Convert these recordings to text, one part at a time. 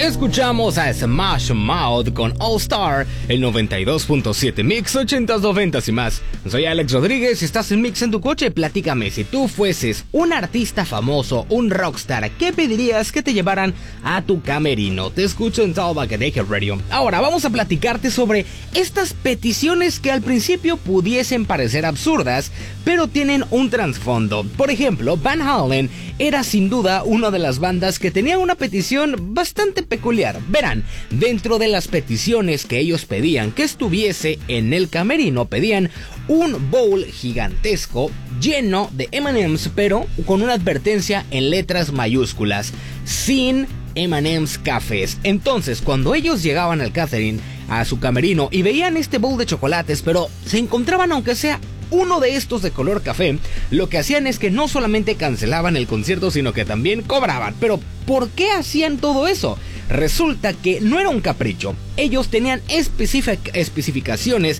Escuchamos a Smash Mouth con All Star, el 92.7 Mix, 80s, 90s y más. Soy Alex Rodríguez y estás en Mix en tu coche. Platícame, si tú fueses un artista famoso, un rockstar, ¿qué pedirías que te llevaran a tu camerino? Te escucho en Talkback Radio. Ahora vamos a platicarte sobre estas peticiones que al principio pudiesen parecer absurdas, pero tienen un trasfondo. Por ejemplo, Van Halen era sin duda una de las bandas que tenía una petición bastante peculiar. Verán, dentro de las peticiones que ellos pedían que estuviese en el camerino, pedían un bowl gigantesco lleno de M&M's, pero con una advertencia en letras mayúsculas: sin M&M's cafés. Entonces, cuando ellos llegaban al catering, a su camerino, y veían este bowl de chocolates, pero se encontraban aunque sea uno de estos de color café, lo que hacían es que no solamente cancelaban el concierto, sino que también cobraban. Pero ¿por qué hacían todo eso? Resulta que no era un capricho. Ellos tenían especificaciones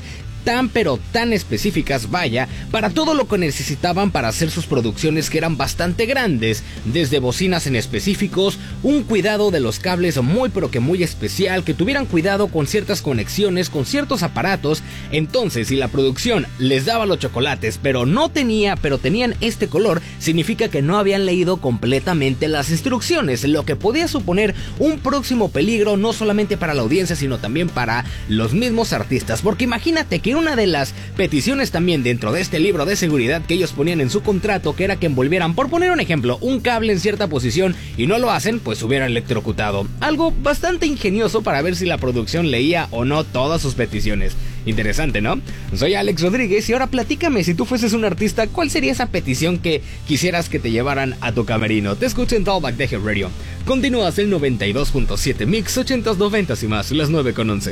tan específicas, vaya, para todo lo que necesitaban para hacer sus producciones, que eran bastante grandes, desde bocinas en específicos, un cuidado de los cables muy especial, que tuvieran cuidado con ciertas conexiones, con ciertos aparatos. Entonces, si la producción les daba los chocolates, pero tenían este color, significa que no habían leído completamente las instrucciones, lo que podía suponer un próximo peligro, no solamente para la audiencia, sino también para los mismos artistas. Porque imagínate que una de las peticiones también dentro de este libro de seguridad que ellos ponían en su contrato, que era que envolvieran, por poner un ejemplo, un cable en cierta posición, y no lo hacen, pues se hubiera electrocutado. Algo bastante ingenioso para ver si la producción leía o no todas sus peticiones. Interesante, ¿no? Soy Alex Rodríguez y ahora platícame, si tú fueses un artista, ¿cuál sería esa petición que quisieras que te llevaran a tu camerino? Te escucho en Talkback Radio. Continúas el 92.7 Mix, 80s, 90s y más, las 9:11.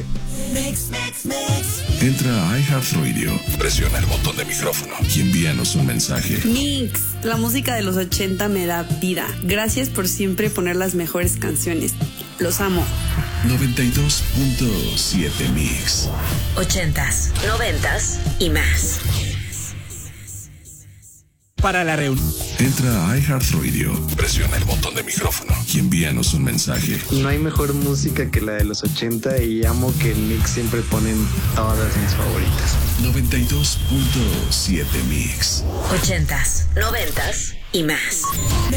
Entra a iHeartRadio, presiona el botón de micrófono y envíanos un mensaje. Mix, la música de los 80 me da vida. Gracias por siempre poner las mejores canciones. Los amo. 92.7 Mix. 80s, 90s y más. Para la reunión. Entra a iHeartRadio, presiona el botón de micrófono y envíanos un mensaje. No hay mejor música que la de los 80 y amo que en Mix siempre ponen todas mis favoritas. 92.7 Mix. 80s, 90s y más.